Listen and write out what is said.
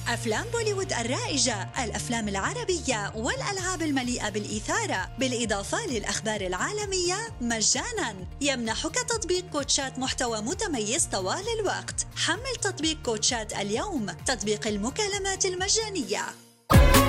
أفلام بوليوود الرائجة، الأفلام العربية والألعاب المليئة بالإثارة، بالإضافة للأخبار العالمية مجاناً. يمنحك تطبيق كوتشات محتوى متميز طوال الوقت. حمل تطبيق كوتشات اليوم، تطبيق المكالمات المجانية.